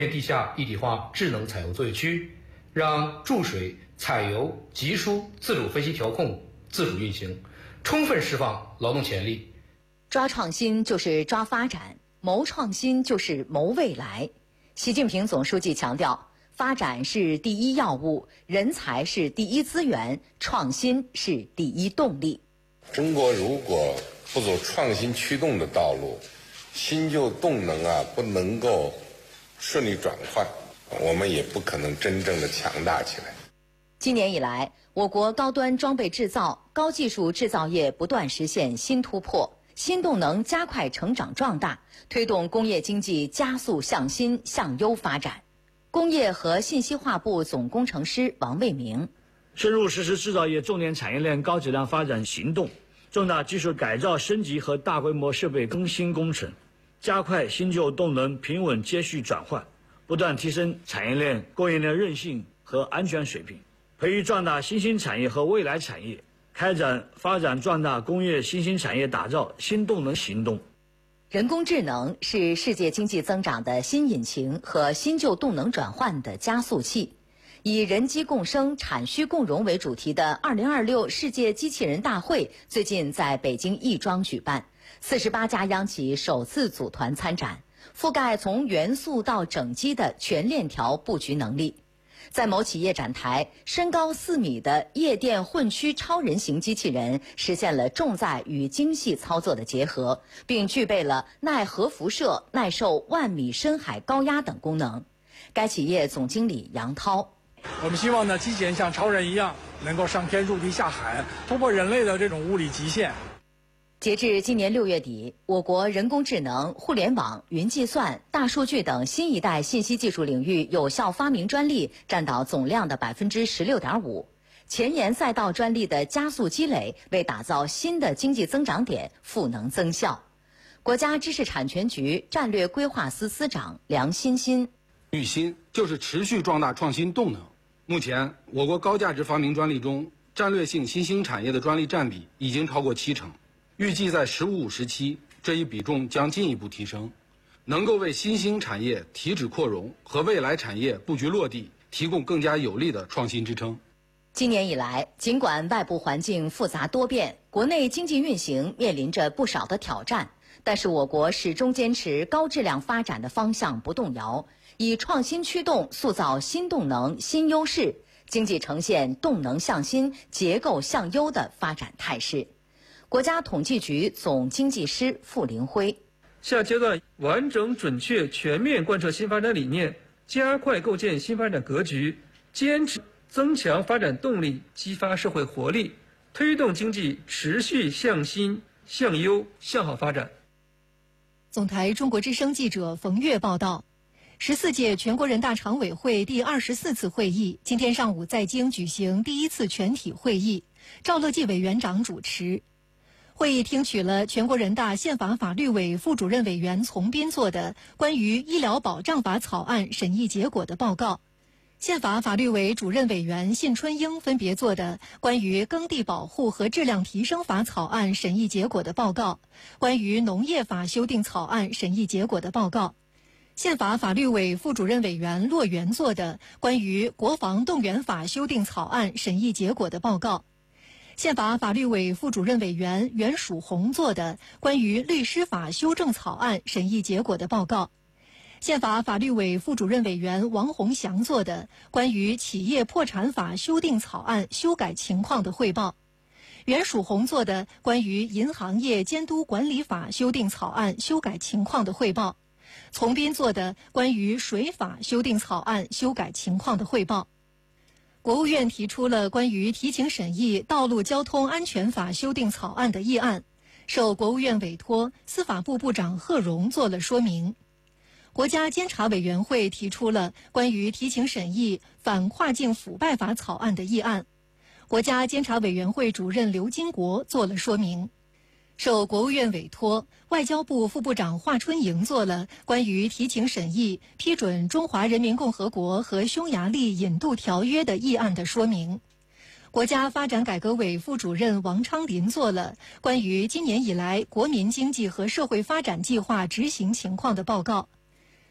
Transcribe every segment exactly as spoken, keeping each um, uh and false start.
地下一体化智能采油作业区，让注水、采油、集疏自主分析调控、自主运行，充分释放劳动潜力。 抓创新就是抓发展，谋创新就是谋未来。习近平总书记强调，发展是第一要务，人才是第一资源，创新是第一动力。 中国如果不走创新驱动的道路，新旧动能啊不能够顺利转换，我们也不可能真正的强大起来。 今年以来，我国高端装备制造、高技术制造业不断实现新突破，新动能加快成长壮大，推动工业经济加速向新向优发展。工业和信息化部总工程师王卫明： 深入实施制造业重点产业链高质量发展行动，重大技术改造升级和大规模设备更新工程，加快新旧动能平稳接续转换，不断提升产业链供应链韧性和安全水平，培育壮大新兴产业和未来产业，开展发展壮大工业新兴产业打造新动能行动。 人工智能是世界经济增长的新引擎和新旧动能转换的加速器。以人机共生、产需共融为主题的二零二六世界机器人大会最近在北京亦庄举办，四十八家央企首次组团参展，覆盖从元素到整机的全链条布局能力。在某企业展台，身高四米的夜店混驱超人型机器人实现了重载与精细操作的结合，并具备了耐核辐射、耐受万米深海高压等功能。该企业总经理杨涛： 我们希望呢，机器人像超人一样，能够上天入地下海，突破人类的这种物理极限。 截至今年六月底，我国人工智能、互联网、云计算、大数据等新一代信息技术领域有效发明专利占到总量的百分之十六点五，前沿赛道专利的加速积累，为打造新的经济增长点赋能增效。国家知识产权局战略规划司司长梁欣欣： 育新就是持续壮大创新动能。目前，我国高价值发明专利中，战略性新兴产业的专利占比已经超过七成。预计在“十五五”时期，这一比重将进一步提升，能够为新兴产业提质扩容和未来产业布局落地提供更加有力的创新支撑。 今年以来，尽管外部环境复杂多变，国内经济运行面临着不少的挑战，但是我国始终坚持高质量发展的方向不动摇，以创新驱动塑造新动能、新优势，经济呈现动能向新、结构向优的发展态势。国家统计局总经济师傅林辉： 下阶段完整、准确、全面贯彻新发展理念，加快构建新发展格局，坚持增强发展动力，激发社会活力，推动经济持续向新、向优、向好发展。 总台中国之声记者冯月报道，十四届全国人大常委会第二十四次会议今天上午在京举行第一次全体会议，赵乐际委员长主持。会议听取了全国人大宪法法律委副主任委员丛斌做的关于医疗保障法草案审议结果的报告，宪法法律委主任委员信春英分别做的关于耕地保护和质量提升法草案审议结果的报告，关于农业法修订草案审议结果的报告。宪法法律委副主任委员骆元做的关于国防动员法修订草案审议结果的报告。宪法法律委副主任委员袁曙红做的关于律师法修正草案审议结果的报告，宪法法律委副主任委员王洪祥做的关于企业破产法修订草案修改情况的汇报，袁曙红做的关于银行业监督管理法修订草案修改情况的汇报，丛斌做的关于水法修订草案修改情况的汇报。国务院提出了关于提请审议道路交通安全法修订草案的议案，受国务院委托，司法部部长贺荣做了说明。国家监察委员会提出了关于提请审议反跨境腐败法草案的议案，国家监察委员会主任刘金国做了说明。受国务院委托，外交部副部长华春莹做了关于提请审议批准中华人民共和国和匈牙利引渡条约的议案的说明。国家发展改革委副主任王昌林做了关于今年以来国民经济和社会发展计划执行情况的报告。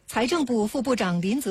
财政部副部长林泽